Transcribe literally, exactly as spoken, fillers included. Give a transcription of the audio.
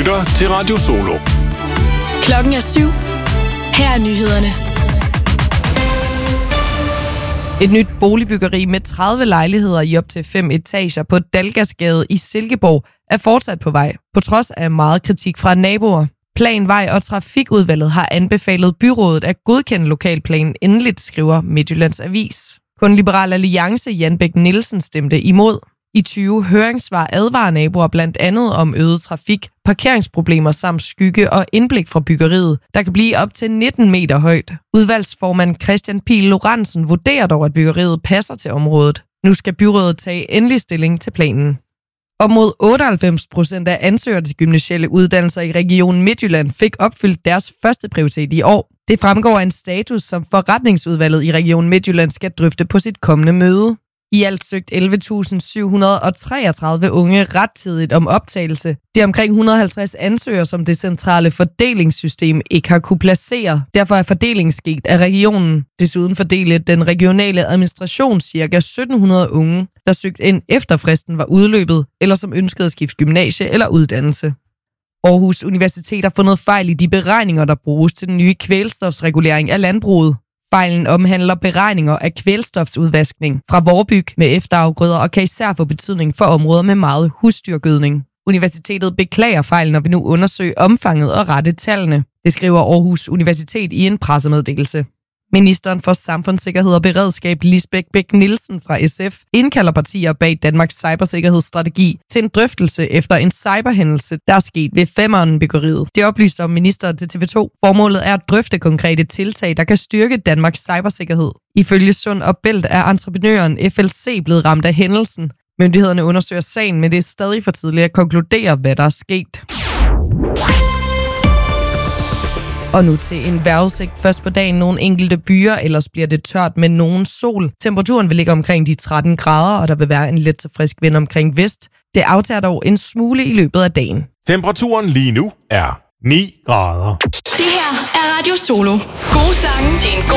lytter til Radio Solo. Klokken er syv. Her er nyhederne. Et nyt boligbyggeri med tredive lejligheder i op til fem etager på Dalgasgade i Silkeborg er fortsat på vej, på trods af meget kritik fra naboer. Plan-, Vej- og Trafikudvalget har anbefalet byrådet at godkende lokalplanen endeligt, skriver Midtjyllands Avis. Kun Liberal Alliance Jan Bæk Nielsen stemte imod. I tyve høringssvar advarer naboer blandt andet om øget trafik, parkeringsproblemer samt skygge og indblik fra byggeriet, der kan blive op til nitten meter højt. Udvalgsformand Christian Pihl Lorentzen vurderer dog, at byggeriet passer til området. Nu skal byrådet tage endelig stilling til planen. Op mod otteoghalvfems procent af ansøgere til gymnasiale uddannelser i regionen Midtjylland fik opfyldt deres første prioritet i år. Det fremgår af en status, som forretningsudvalget i regionen Midtjylland skal drøfte på sit kommende møde. I alt søgte elleve tusind syv hundrede treogtredive unge rettidigt om optagelse. Det er omkring et hundrede og halvtreds ansøgere, som det centrale fordelingssystem ikke har kunne placere. Derfor er fordelingen sket af regionen. Desuden fordelte den regionale administration ca. sytten hundrede unge, der søgte ind efter fristen var udløbet, eller som ønskede at skifte gymnasie eller uddannelse. Aarhus Universitet har fundet fejl i de beregninger, der bruges til den nye kvælstofsregulering af landbruget. Fejlen omhandler beregninger af kvælstofsudvaskning fra vorbyg med efterafgrøder og kan især få betydning for områder med meget husdyrgødning. Universitetet beklager fejlen og vil nu undersøge omfanget og rette tallene. Det skriver Aarhus Universitet i en pressemeddelelse. Ministeren for Samfundssikkerhed og Beredskab Lisbeth Bech Nielsen fra S F indkalder partier bag Danmarks cybersikkerhedsstrategi til en drøftelse efter en cyberhændelse, der er sket ved Femern-byggeriet. Det oplyser ministeren til T V to. Formålet er at drøfte konkrete tiltag, der kan styrke Danmarks cybersikkerhed. Ifølge Sund og Bælt er entreprenøren F L C blevet ramt af hændelsen. Myndighederne undersøger sagen, men det er stadig for tidligt at konkludere, hvad der er sket. Og nu til en vejrudsigt. Først på dagen nogle enkelte byer, ellers bliver det tørt med nogen sol. Temperaturen vil ligge omkring de tretten grader, og der vil være en let til frisk vind omkring vest. Det aftager dog en smule i løbet af dagen. Temperaturen lige nu er ni grader. Det her er Radio Solo. Gode sange til en god